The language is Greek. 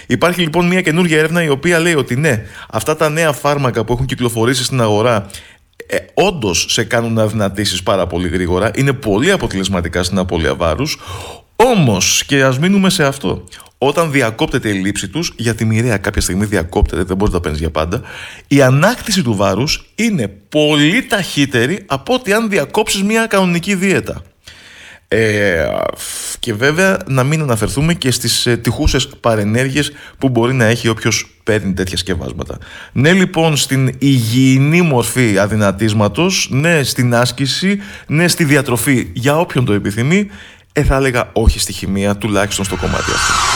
Υπάρχει λοιπόν μια καινούργια έρευνα η οποία λέει ότι ναι, αυτά τα νέα φάρμακα που έχουν κυκλοφορήσει στην αγορά όντως σε κάνουν να δυνατήσεις πάρα πολύ γρήγορα, είναι πολύ αποτελεσματικά στην απώλεια βάρους. Όμως, και ας μείνουμε σε αυτό, όταν διακόπτεται η λήψη τους, γιατί μοιραία κάποια στιγμή διακόπτεται, δεν μπορείς να τα παίρνεις για πάντα, η ανάκτηση του βάρους είναι πολύ ταχύτερη από ότι αν διακόψεις μια κανονική δίαιτα. Και βέβαια να μην αναφερθούμε και στις τυχούσες παρενέργειες που μπορεί να έχει όποιος παίρνει τέτοια σκευάσματα. Ναι λοιπόν στην υγιεινή μορφή αδυνατίσματος, ναι στην άσκηση, ναι στη διατροφή για όποιον το επιθυμεί, θα έλεγα όχι στη χημεία, τουλάχιστον στο κομμάτι αυτό.